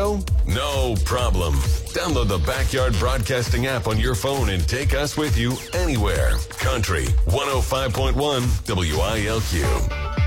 radio? No problem. Download the Backyard Broadcasting app on your phone and take us with you anywhere. Country 105.1 WILQ.